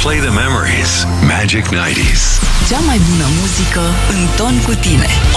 Replay the memories. Magic 90s. Cea mai bună muzică în ton cu tine.